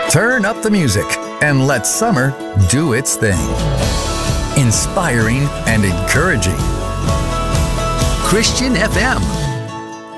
Turn up the music and let summer do its thing. Inspiring and encouraging. Christian FM.